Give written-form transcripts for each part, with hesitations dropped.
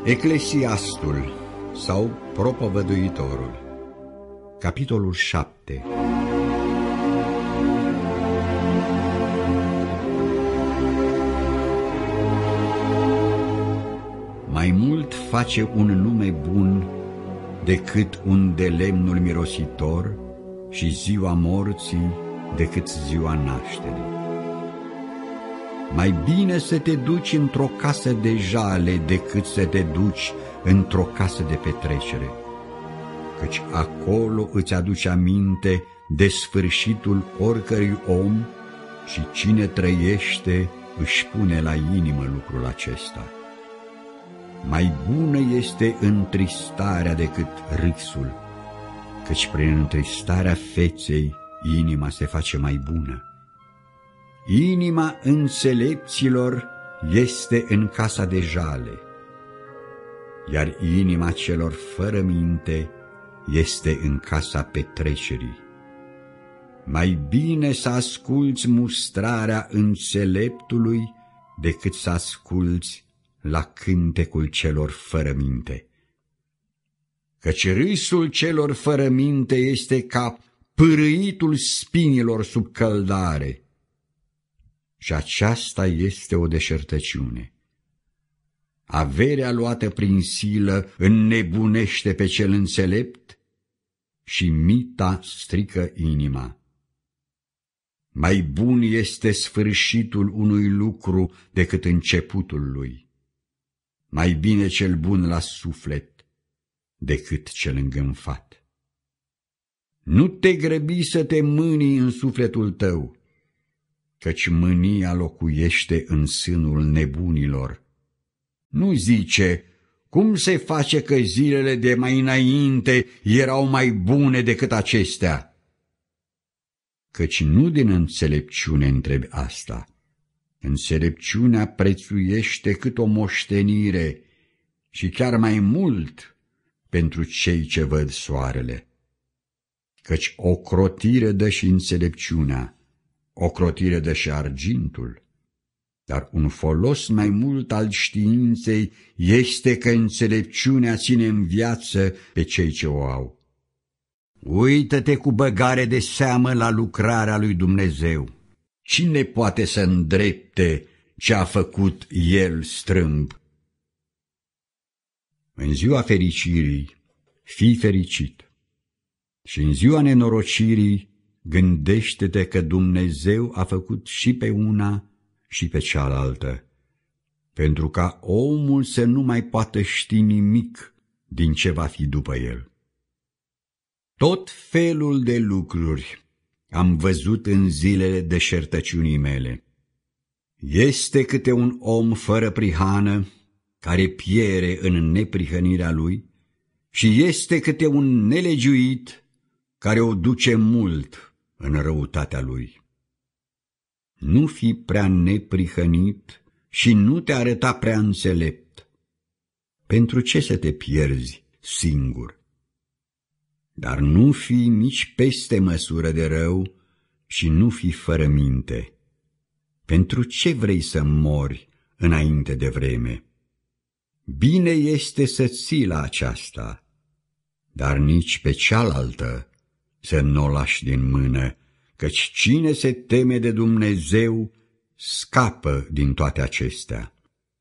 Eclesiastul sau Propovăduitorul, capitolul 7. Mai mult face un nume bun decât un de lemnul mirositor și ziua morții decât ziua nașterii. Mai bine să te duci într-o casă de jale decât să te duci într-o casă de petrecere, căci acolo îți aduce aminte de sfârșitul oricărui om și cine trăiește își pune la inimă lucrul acesta. Mai bună este întristarea decât râsul, căci prin întristarea feței inima se face mai bună. Inima înțelepților este în casa de jale, iar inima celor fără minte este în casa petrecerii. Mai bine să asculți mustrarea înțeleptului decât să asculți la cântecul celor fără minte. Căci râsul celor fără minte este ca pârâitul spinilor sub căldare, și aceasta este o deșertăciune. Averea luată prin silă înnebunește pe cel înțelept și mita strică inima. Mai bun este sfârșitul unui lucru decât începutul lui. Mai bine cel bun la suflet decât cel îngânfat. Nu te grăbi să te mânii în sufletul tău, căci mânia locuiește în sânul nebunilor. Nu zice, cum se face că zilele de mai înainte erau mai bune decât acestea? Căci nu din înțelepciune întrebi asta. Înțelepciunea prețuiește cât o moștenire și chiar mai mult pentru cei ce văd soarele. Căci ocrotire dă și înțelepciunea, ocrotire dă și argintul, dar un folos mai mult al științei este că înțelepciunea ține în viață pe cei ce o au. Uită-te cu băgare de seamă la lucrarea lui Dumnezeu. Cine poate să îndrepte ce a făcut El strâmb? În ziua fericirii fii fericit și în ziua nenorocirii gândește-te că Dumnezeu a făcut și pe una și pe cealaltă, pentru ca omul să nu mai poată ști nimic din ce va fi după el. Tot felul de lucruri am văzut în zilele deșertăciunii mele. Este câte un om fără prihană care piere în neprihănirea lui și este câte un nelegiuit care o duce mult în răutatea lui. Nu fi prea neprihănit și nu te arăta prea înțelept. Pentru ce să te pierzi singur? Dar nu fi nici peste măsură de rău și nu fi fără minte. Pentru ce vrei să mori înainte de vreme? Bine este să ții la aceasta, dar nici pe cealaltă să nu o lași din mână, căci cine se teme de Dumnezeu scapă din toate acestea.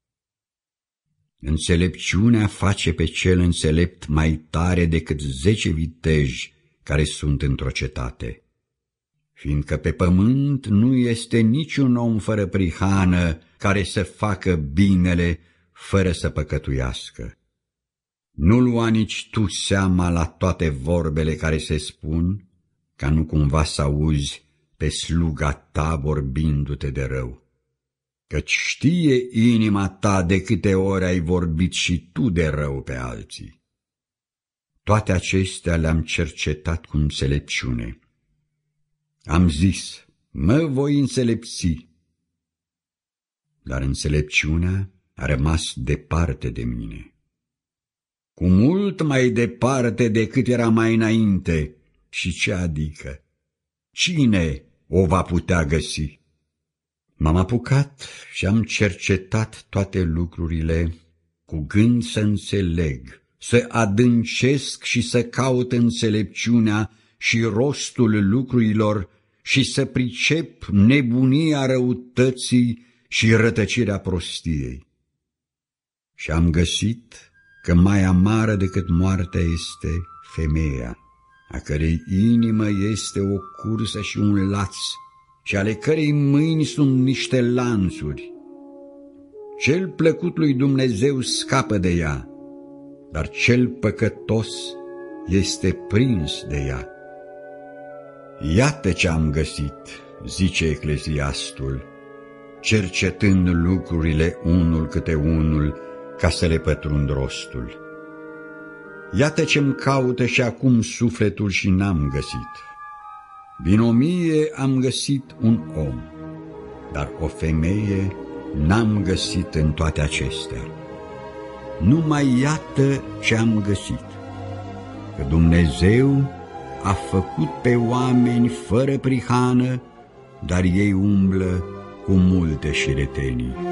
Înțelepciunea face pe cel înțelept mai tare decât 10 viteji care sunt într-o cetate, fiindcă pe pământ nu este niciun om fără prihană care să facă binele fără să păcătuiască. Nu lua nici tu seama la toate vorbele care se spun, ca nu cumva să auzi pe sluga ta vorbindu-te de rău. Căci știe inima ta de câte ori ai vorbit și tu de rău pe alții. Toate acestea le-am cercetat cu înțelepciune. Am zis, mă voi înțelepți, dar înțelepciunea a rămas departe de mine, cu mult mai departe decât era mai înainte. Și ce adică? Cine o va putea găsi? M-am apucat și am cercetat toate lucrurile cu gând să înțeleg, să adâncesc și să caut înțelepciunea și rostul lucrurilor și să pricep nebunia răutății și rătăcirea prostiei. Și am găsit că mai amară decât moartea este femeia, a cărei inimă este o cursă și un laț, și ale cărei mâini sunt niște lanțuri. Cel plăcut lui Dumnezeu scapă de ea, dar cel păcătos este prins de ea. Iată ce am găsit, zice Ecleziastul, cercetând lucrurile unul câte unul ca să le pătrund rostul. Iată ce-mi caută și acum sufletul și n-am găsit. Din 1000 am găsit un om, dar o femeie n-am găsit în toate acestea. Numai iată ce am găsit, că Dumnezeu a făcut pe oameni fără prihană, dar ei umblă cu multe șiretenii.